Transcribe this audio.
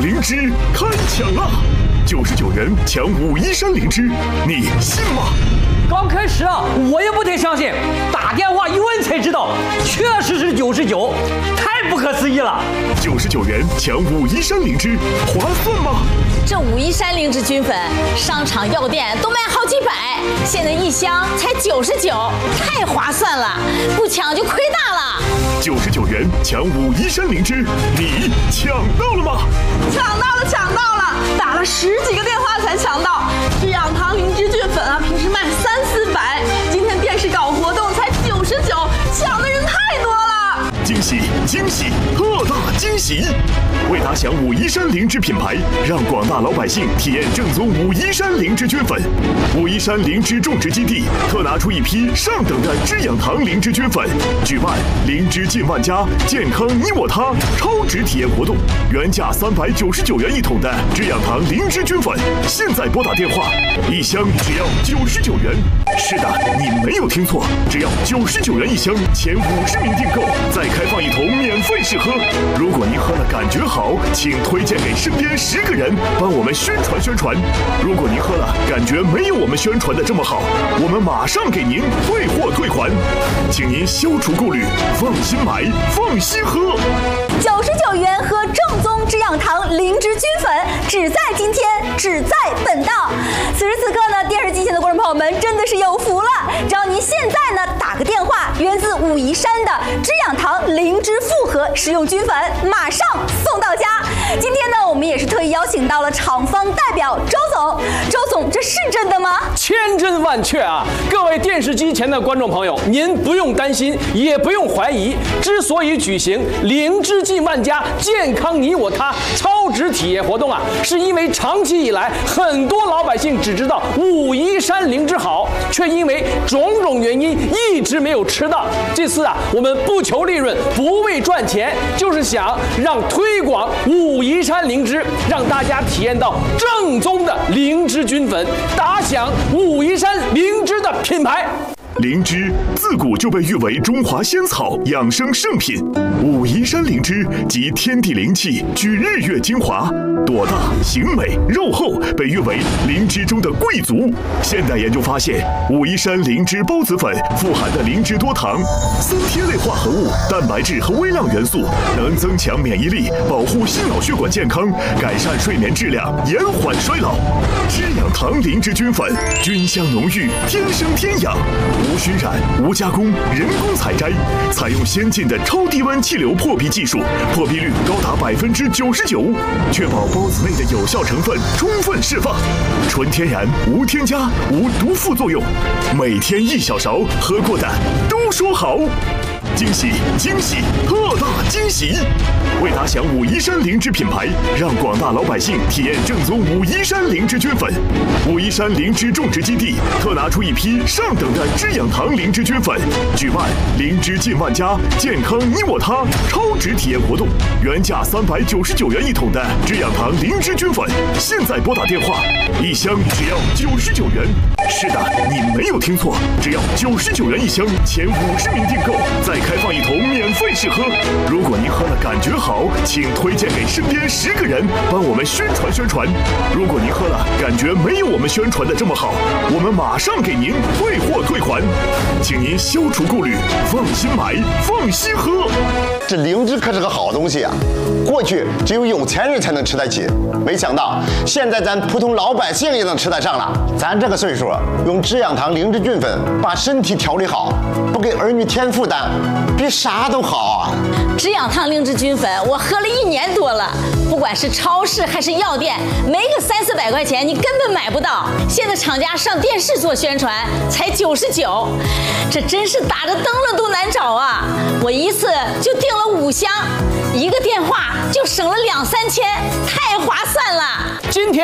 灵芝开抢啦！99元抢武夷山灵芝，你信吗？ 刚开始啊，我也不太相信，打电话一问才知道，确实是99，太不可思议了。 99元抢武夷山灵芝，划算吗？ 这武夷山灵芝菌粉，商场药店都卖好几百，现在一箱才99，太划算了，不抢就亏大了。 99元抢武夷山灵芝，你抢到了吗？ 抢到了！打了10几个电话才抢到。这养堂灵芝菌粉啊，平时卖300-400，今天电视搞活动才99，抢的人太多了。 惊喜！特大惊喜！为打响武夷山灵芝品牌，让广大老百姓体验正宗武夷山灵芝菌粉。武夷山灵芝种植基地特拿出一批上等的知养堂灵芝菌粉，举办灵芝进万家，健康你我他超值体验活动。原价399元一桶的知养堂灵芝菌粉，现在拨打电话，一箱只要99元。是的，你没有听错，只要99元一箱，前50名订购，再开放一桶免费试喝。如果您喝了感觉好，请推荐给身边10个人，帮我们宣传。如果您喝了感觉没有我们宣传的这么好，我们马上给您退货退款，请您消除顾虑，放心买，放心喝。 99元喝正宗知养堂灵芝菌粉，只在今天，只在本档。此时此刻呢，电视机前的观众朋友们真的是有福了，只要您现在呢打个电话，源自武夷山的知养堂灵芝复合食用菌粉，马上送到家。今天呢，我们也是特意邀请到了厂方代表周总。周总，这是真的吗？ 千真万确啊！各位电视机前的观众朋友，您不用担心，也不用怀疑。之所以举行灵芝进万家，健康你我他超值体验活动啊，是因为长期以来，很多老百姓只知道武夷山灵芝好，却因为种种原因一直没有吃到。这次啊，我们不求利润，不为赚钱，就是想让推广武夷山灵芝，让大家体验到正宗的灵芝菌粉，打响武夷山灵芝的品牌。 灵芝自古就被誉为中华仙草、养生圣品。武夷山灵芝集天地灵气，聚日月精华，朵大形美，肉厚，被誉为灵芝中的贵族。现代研究发现，武夷山灵芝孢子粉富含的灵芝多糖、三萜类化合物、蛋白质和微量元素，能增强免疫力，保护心脑血管健康，改善睡眠质量，延缓衰老。知养堂灵芝菌粉，菌香浓郁，天生天养。无熏染、无加工、人工采摘，采用先进的超低温气流破壁技术，破壁率高达99%，确保孢子内的有效成分充分释放，纯天然，无添加，无毒副作用。每天1小勺，喝过的都说好。惊喜！特大惊喜！为打响武夷山灵芝品牌，让广大老百姓体验正宗武夷山灵芝菌粉。武夷山灵芝种植基地特拿出一批上等的知养堂灵芝菌粉，举办灵芝进万家，健康你我他超值体验活动。原价399元一桶的知养堂灵芝菌粉，现在拨打电话，一箱只要99元。是的，你没有听错，只要99元一箱，前50名订购，再开放一桶免费试喝。如果您喝了感觉好，请推荐给身边10个人，帮我们宣传。如果您喝了感觉没有我们宣传的这么好，我们马上给您退货退款，请您消除顾虑，放心买，放心喝。 这灵芝可是个好东西啊，过去只有有钱人才能吃得起，没想到现在咱普通老百姓也能吃得上了。咱这个岁数，用知养堂灵芝菌粉把身体调理好，不给儿女添负担，比啥都好啊！ 知养堂灵芝菌粉我喝了1年多了，不管是超市还是药店，没个300-400块钱你根本买不到。现在厂家上电视做宣传才99，这真是打着灯笼都难找啊！我一次就订了5箱，一个电话就省了2-3千，太划算了。 今天